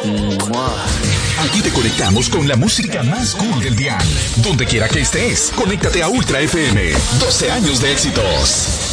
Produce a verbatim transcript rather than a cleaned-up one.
Aquí te conectamos con la música más cool del día. Donde quiera que estés, conéctate a Ultra F M. doce años de éxitos.